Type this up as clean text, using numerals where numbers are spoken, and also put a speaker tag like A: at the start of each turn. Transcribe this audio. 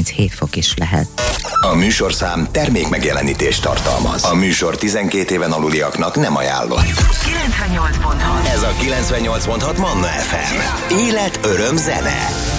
A: 37 fok is lehet.
B: A műsorszám termékmegjelenítést tartalmaz. A műsor 12 éven aluliaknak nem ajánlott.
C: 98.6.
B: Ez a 98.6 Manna FM. Élet, öröm, zene.